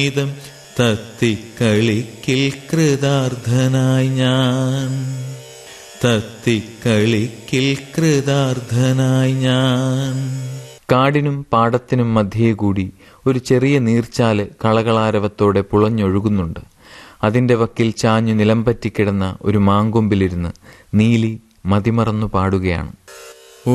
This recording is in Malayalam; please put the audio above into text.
തത്തിക്കളിക്കിൽ കൃതാർത്ഥനായി ഞാൻ, തത്തിക്കളിക്കിൽ കൃതാർത്ഥനായി ഞാൻ. കാടിനും പാടത്തിനും മധ്യേ കൂടി ഒരു ചെറിയ നീർച്ചാല് കളകളാരവത്തോടെ പുളഞ്ഞൊഴുകുന്നുണ്ട്. അതിന്റെ വക്കിൽ ചാഞ്ഞു നിലംപറ്റിക്കിടന്ന ഒരു മാങ്കൊമ്പിലിരുന്ന് നീലി മതിമറന്നു പാടുകയാണ്.